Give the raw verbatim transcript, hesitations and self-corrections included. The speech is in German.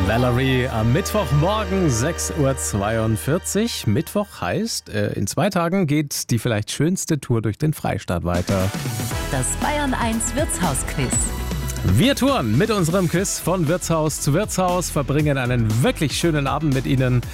Valerie am Mittwochmorgen sechs Uhr zweiundvierzig. Mittwoch heißt, äh, in zwei Tagen geht die vielleicht schönste Tour durch den Freistaat weiter. Das Bayern eins Wirtshausquiz. Wir touren mit unserem Quiz von Wirtshaus zu Wirtshaus, verbringen einen wirklich schönen Abend mit Ihnen